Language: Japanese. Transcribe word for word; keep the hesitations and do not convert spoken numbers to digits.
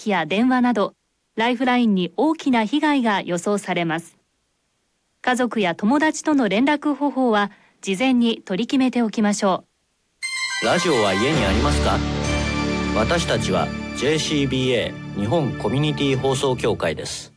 気や電話など、ライフラインに大きな被害が予想されます。家族や友達との連絡方法は事前に取り決めておきましょう。ラジオは家にありますか？私たちは ジェーシービーエー 日本コミュニティ放送協会です。